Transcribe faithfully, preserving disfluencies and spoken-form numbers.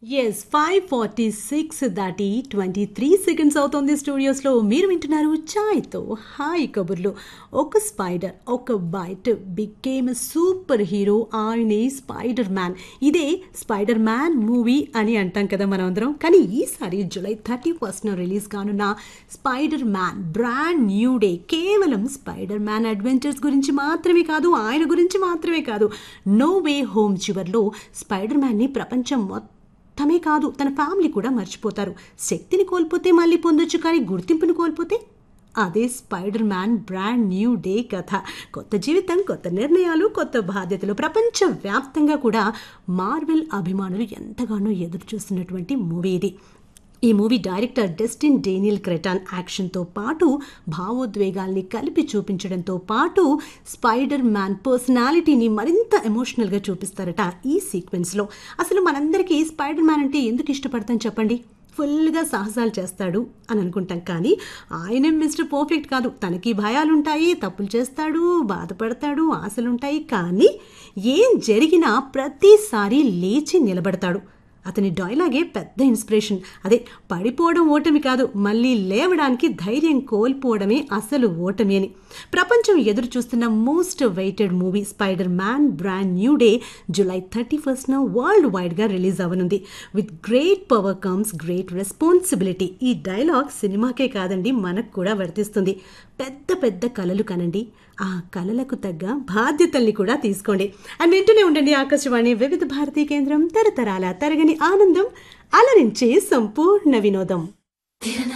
Yes five forty six దాటి twenty three seconds అవుతుంది స్టూడియోస్లో. మీరు వింటున్నారు ఛాయ్తో హాయ్ కబుర్లు. ఒక స్పైడర్ ఒక బైట్ బికేమ్ సూపర్ హీరో, ఆయనే స్పైడర్ మ్యాన్. ఇదే స్పైడర్ మ్యాన్ మూవీ అని అంటాం కదా మనం అందరం. కానీ ఈసారి జూలై థర్టీ ఫస్ట్న రిలీజ్ కానున్న spider man brand new day కేవలం స్పైడర్ మ్యాన్ అడ్వెంచర్స్ గురించి మాత్రమే కాదు, ఆయన గురించి మాత్రమే కాదు. నో వే హోమ్ చివర్లో స్పైడర్ మ్యాన్ని ప్రపంచం మొత్తం తమే కాదు తన ఫ్యామిలీ కూడా మర్చిపోతారు. శక్తిని కోల్పోతే మళ్ళీ పొందొచ్చు, కానీ గుర్తింపును కోల్పోతే అదే spider man brand new day కథ. కొత్త జీవితం, కొత్త నిర్ణయాలు, కొత్త బాధ్యతలు. ప్రపంచవ్యాప్తంగా కూడా మార్వెల్ అభిమానులు ఎంతగానో ఎదురు చూస్తున్నటువంటి మూవీ ఇది. ఈ మూవీ డైరెక్టర్ డెస్టిన్ డేనియల్ క్రెటాన్ యాక్షన్తో పాటు భావోద్వేగాల్ని కలిపి చూపించడంతో పాటు స్పైడర్ మ్యాన్ పర్సనాలిటీని మరింత ఎమోషనల్గా చూపిస్తారట ఈ సీక్వెన్స్లో. అసలు మనందరికీ స్పైడర్ మ్యాన్ అంటే ఎందుకు ఇష్టపడతాం చెప్పండి? ఫుల్గా సాహసాలు చేస్తాడు అని అనుకుంటాం, కానీ ఆయన మిస్టర్ పర్ఫెక్ట్ కాదు. తనకి భయాలుంటాయి, తప్పులు చేస్తాడు, బాధపడతాడు, ఆశలుంటాయి. కానీ ఏం జరిగినా ప్రతిసారి లేచి నిలబడతాడు. అతని డైలాగే పెద్ద ఇన్స్పిరేషన్. అదే, పడిపోవడం ఓటమి కాదు, మళ్ళీ లేవడానికి ధైర్యం కోల్పోవడమే అసలు ఓటమి అని. ప్రపంచం ఎదురు చూస్తున్న most weighted movie spider man brand new day July thirty ఫస్ట్న world వైడ్గా release అవ్వనుంది. With great power comes great responsibility. ఈ డైలాగ్ సినిమాకే కాదండి, మనకు కూడా వర్తిస్తుంది. పెద్ద పెద్ద కలలు కనండి, ఆ కలలకు తగ్గ బాధ్యతల్ని కూడా తీసుకోండి. అండ్ వింటూనే ఉండండి ఆకాశవాణి వివిధ భారతీ కేంద్రం. తరతరాల తరగని ఆనందం, అలరించే సంపూర్ణ వినోదం.